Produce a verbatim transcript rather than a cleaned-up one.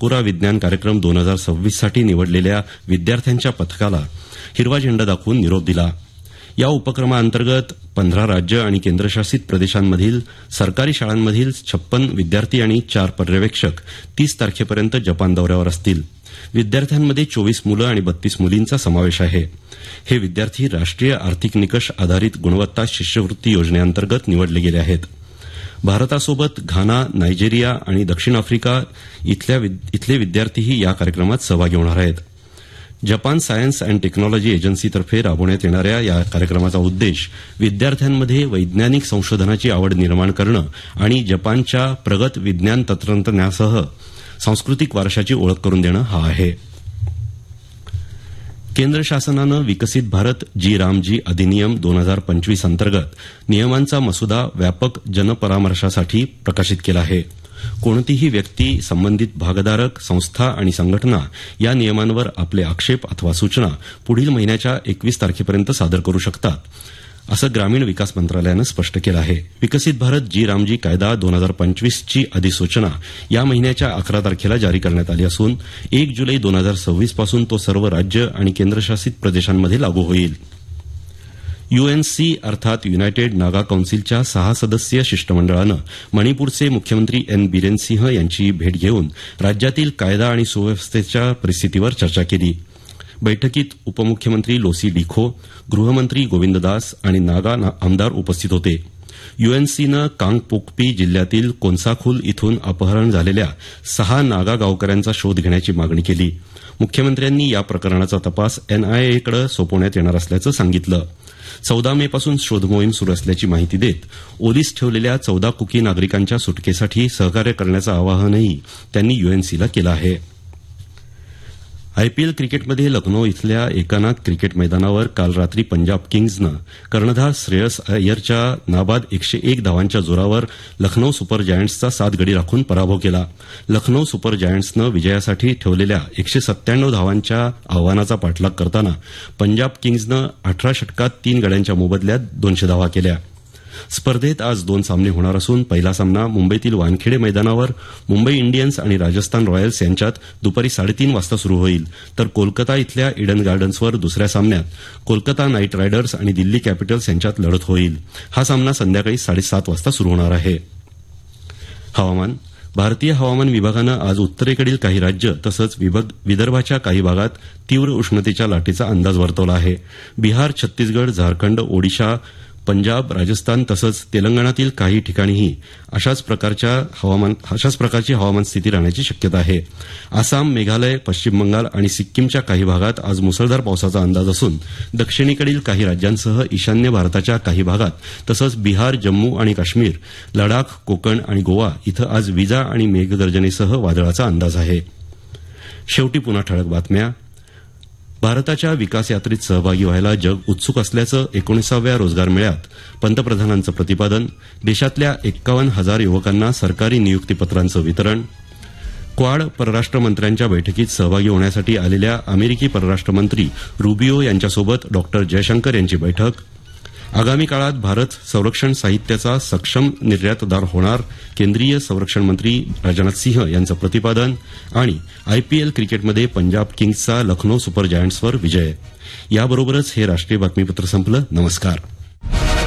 साकुरा विज्ञान कार्यक्रम दोन हजार सव्वीस साठी निवडलेल्या विद्यार्थ्यांच्या पथकाला हिरवा झेंडा दाखवून निरोप दिला. या उपक्रमाअंतर्गत पंधरा राज्य आणि केंद्रशासित प्रदेशांमधील सरकारी शाळांमधील छप्पन विद्यार्थी आणि चार पर्यवेक्षक तीस तारखेपर्यंत जपान दौऱ्यावर असतील. विद्यार्थ्यांमध्ये चोवीस मुलं आणि बत्तीस मुलींचा समावेश आहे. हे विद्यार्थी राष्ट्रीय आर्थिक निकष आधारित गुणवत्ता शिष्यवृत्ती योजनेअंतर्गत निवडले गेले आहेत. भारतासोबत घाना, नायजेरिया आणि दक्षिण आफ्रिका इथले विद्यार्थीही या कार्यक्रमात सहभागी होणार आहेत. जपान सायन्स अँड टेक्नॉलॉजी एजन्सीतर्फे राबवण्यात येणाऱ्या या कार्यक्रमाचा उद्देश विद्यार्थ्यांमध्ये वैज्ञानिक संशोधनाची आवड निर्माण करणं आणि जपानच्या प्रगत विज्ञान तंत्रज्ञानासह सांस्कृतिक वारशाची ओळख करून देणं हा आहे. केंद्र शासनानं विकसित भारत जी रामजी अधिनियम दोन हजार पंचवीस अंतर्गत नियमांचा मसुदा व्यापक जनपरामर्शासाठी प्रकाशित केला आहे. कोणतीही व्यक्ती, संबंधित भागधारक, संस्था आणि संघटना या नियमांवर आपले आक्षेप अथवा सूचना पुढील महिन्याच्या एकवीस तारखेपर्यंत सादर करू शकतात, असं ग्रामीण विकास मंत्रालयानं स्पष्ट केलं आहे. विकसित भारत जी रामजी कायदा दोन हजार पंचवीसची अधिसूचना या महिन्याच्या अकरा तारखेला जारी करण्यात आली असून एक जुलै दोन हजार सव्वीस पासून तो सर्व राज्य आणि केंद्रशासित प्रदेशांमध्ये लागू होईल. यूएनसी अर्थात युनायटेड नागा कौन्सिलच्या सहा सदस्यीय शिष्टमंडळानं मणिपूरचे मुख्यमंत्री एन बिरेन सिंह यांची भेट घेऊन राज्यातील कायदा आणि सुव्यवस्थेच्या परिस्थितीवर चर्चा केली. बैठकीत उपमुख्यमंत्री लोसी डिखो, गृहमंत्री गोविंद दास आणि नागा आमदार उपस्थित होते. यूएनसीनं कांगपोकपी जिल्ह्यातील कोन्साखुल इथून अपहरण झालेल्या सहा नागा गावकऱ्यांचा शोध घेण्याची मागणी केली. मुख्यमंत्र्यांनी या प्रकरणाचा तपास एनआयएकडे सोपवण्यात येणार असल्याचं सांगितलं. चौदा मे पासून शोध मोहीम सुरू असल्याची माहिती देत ओलीस ठेवलेल्या चौदा कुकी नागरिकांच्या सुटकेसाठी सहकार्य करण्याचं आवाहनही त्यांनी यूएनसीला केलं आहे. आयपीएल क्रिकेटमध्ये लखनौ इथल्या एकानाथ क्रिकेट मैदानावर काल रात्री पंजाब किंग्जनं कर्णधार श्रेयस अय्यरच्या नाबाद एकशे एक धावांच्या जोरावर लखनौ सुपर जायंट्सचा सात गडी राखून पराभव केला. लखनौ सुपर जायंट्सनं विजयासाठी ठेवलेल्या एकशे सत्त्याण्णव धावांच्या आव्हानाचा पाठलाग करताना पंजाब किंग्जनं अठरा षटकात तीन गड्यांच्या मोबदल्यात दोनशे धावा केल्या. स्पर्धेत आज दोन सामने होणार असून पहिला सामना मुंबईतील वानखेडे मैदानावर मुंबई इंडियन्स आणि राजस्थान रॉयल्स यांच्यात दुपारी साडेतीन वाजता सुरू होईल, तर कोलकाता इथल्या इडन गार्डन्सवर दुसऱ्या सामन्यात कोलकाता नाईट रायडर्स आणि दिल्ली कॅपिटल्स यांच्यात लढत होईल. हा सामना संध्याकाळी साडेसात वाजता सुरू होणार आहे. हवामान. भारतीय हवामान विभागानं आज उत्तरेकडील काही राज्य तसंच विदर्भाच्या काही भागात तीव्र उष्णतेच्या लाटेचा अंदाज वर्तवला आहे. बिहार, छत्तीसगड, झारखंड, ओडिशा, पंजाब, राजस्थान तसंच तेलंगणातील काही ठिकाणीही अशाच प्रकारच्या हवामान अशाच प्रकारची हवामान स्थिती राहण्याची शक्यता आहे. आसाम, मेघालय, पश्चिम बंगाल आणि सिक्कीमच्या काही भागात आज मुसळधार पावसाचा अंदाज असून दक्षिणेकडील काही राज्यांसह ईशान्य भारताच्या काही भागात तसंच बिहार, जम्मू आणि काश्मीर, लडाख, कोकण आणि गोवा इथं आज विजा आणि मेघगर्जनेसह वादळाचा अंदाज आहे. शेवटी पुन्हा ठळक बातम्या. भारताच्या विकास यात्रेत सहभागी व्हायला जग उत्सुक असल्याचं एकोणीसाव्या रोजगार मेळ्यात पंतप्रधानांचं प्रतिपादन. देशातल्या एक्कावन्न हजार युवकांना सरकारी नियुक्तीपत्रांचं वितरण. क्वाड परराष्ट्र मंत्र्यांच्या बैठकीत सहभागी होण्यासाठी आलेल्या अमेरिकी परराष्ट्र मंत्री रुबियो यांच्यासोबत डॉक्टर जयशंकर यांची बैठक. आगामी काळात भारत संरक्षण साहित्याचा सक्षम निर्यातदार होणार, केंद्रीय संरक्षण मंत्री राजनाथ सिंह यांचं प्रतिपादन. आणि आयपीएल क्रिकेटमध्ये पंजाब किंग्सचा लखनौ सुपर जायंट्सवर विजय. याबरोबरच हे राष्ट्रीय बातमीपत्र संपलं. नमस्कार.